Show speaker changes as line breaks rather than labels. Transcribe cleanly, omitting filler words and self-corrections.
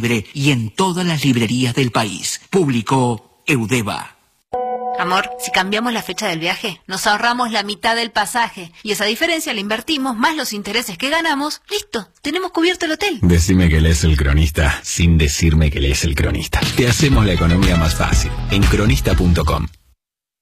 Libre y en todas las librerías del país. Publicó Eudeva.
Amor, si cambiamos la fecha del viaje, nos ahorramos la mitad del pasaje. Y esa diferencia la invertimos, más los intereses que ganamos. ¡Listo! Tenemos cubierto el hotel.
Decime que lees El Cronista sin decirme que lees El Cronista. Te hacemos la economía más fácil. En cronista.com.